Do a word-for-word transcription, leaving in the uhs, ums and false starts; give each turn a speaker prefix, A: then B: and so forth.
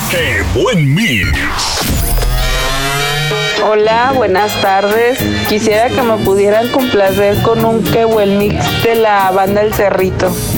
A: ¡Qué buen mix!
B: Hola, buenas tardes. Quisiera que me pudieran complacer con un Qué buen mix de la banda El Cerrito.